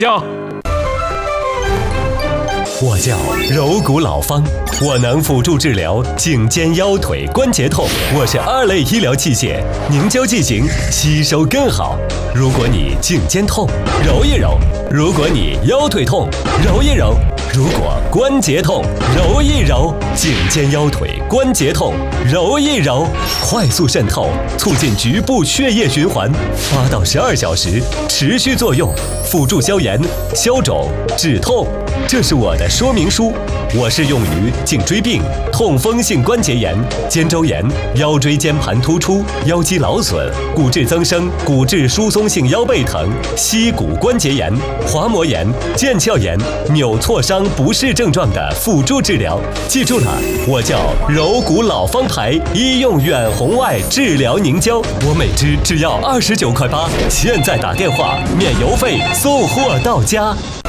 叫。 我叫柔骨老方，我能辅助治疗颈肩腰腿关节痛。我是2类医疗器械，凝胶剂型，吸收更好。如果你颈肩痛，揉一揉；如果你腰腿痛，揉一揉；如果关节痛，揉一揉。颈肩腰腿关节痛，揉一揉，快速渗透，促进局部血液循环，8到12小时持续作用，辅助消炎、消肿、止痛。这是我的说明书，我是用于颈椎病、痛风性关节炎、肩周炎、腰椎间盘突出、腰肌劳损、骨质增生、骨质疏松性腰背疼、膝骨关节炎、滑膜炎、腱鞘炎、扭挫伤不适症状的辅助治疗。记住了，我叫柔骨老方牌医用远红外治疗凝胶，我每支只要29.8块，现在打电话免邮费送货到家。